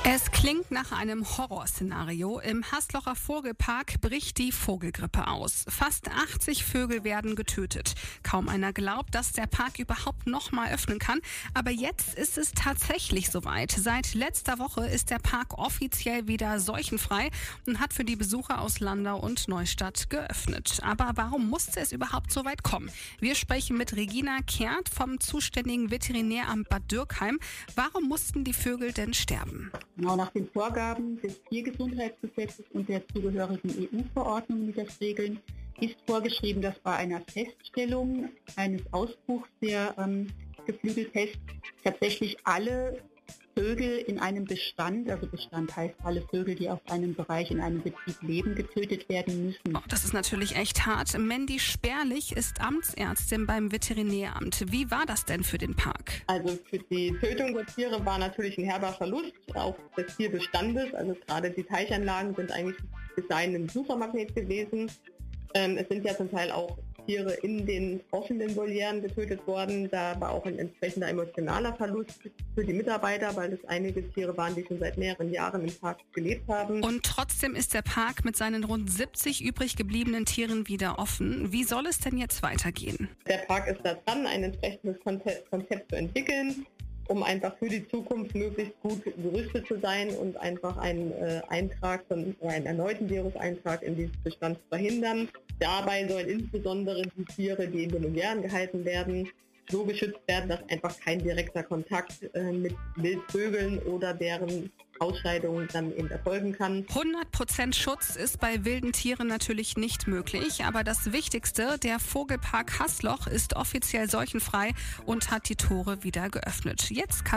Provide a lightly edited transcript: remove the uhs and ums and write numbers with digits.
Es klingt nach einem Horrorszenario. Im Haßlocher Vogelpark bricht die Vogelgrippe aus. Fast 80 Vögel werden getötet. Kaum einer glaubt, dass der Park überhaupt noch mal öffnen kann. Aber jetzt ist es tatsächlich soweit. Seit letzter Woche ist der Park offiziell wieder seuchenfrei und hat für die Besucher aus Landau und Neustadt geöffnet. Aber warum musste es überhaupt so weit kommen? Wir sprechen mit Regina Kehrt vom zuständigen Veterinäramt Bad Dürkheim. Warum mussten die Vögel denn sterben? Genau nach den Vorgaben des Tiergesundheitsgesetzes und der zugehörigen EU-Verordnung, die das regeln, ist vorgeschrieben, dass bei einer Feststellung eines Ausbruchs der Geflügelpest tatsächlich alle Vögel in einem Bestand, also Bestand heißt alle Vögel, die auf einem Bereich in einem Betrieb leben, getötet werden müssen. Oh, das ist natürlich echt hart. Mandy Sperlich ist Amtsärztin beim Veterinäramt. Wie war das denn für den Park? Also für die Tötung der Tiere war natürlich ein herber Verlust auch des Tierbestandes. Also gerade die Teichanlagen sind eigentlich bis dahin ein Besuchermagnet gewesen. Es sind ja zum Teil auch Tiere in den offenen Volieren getötet worden. Da war auch ein entsprechender emotionaler Verlust für die Mitarbeiter, weil es einige Tiere waren, die schon seit mehreren Jahren im Park gelebt haben. Und trotzdem ist der Park mit seinen rund 70 übrig gebliebenen Tieren wieder offen. Wie soll es denn jetzt weitergehen? Der Park ist da dran, ein entsprechendes Konzept zu entwickeln, um einfach für die Zukunft möglichst gut gerüstet zu sein und einfach einen erneuten Viruseintrag in dieses Bestand zu verhindern. Dabei sollen insbesondere die Tiere, die in den Volieren gehalten werden, so geschützt werden, dass einfach kein direkter Kontakt mit Wildvögeln oder deren Ausscheidungen dann eben erfolgen kann. 100% Schutz ist bei wilden Tieren natürlich nicht möglich, aber das Wichtigste, der Vogelpark Haßloch ist offiziell seuchenfrei und hat die Tore wieder geöffnet. Jetzt kann